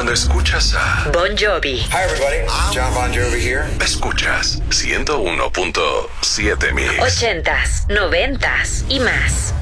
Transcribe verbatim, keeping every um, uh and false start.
Cuando escuchas a Bon Jovi. Hi everybody, John Bon Jovi here. Escuchas ciento uno punto siete Mix. Ochentas, noventas y más.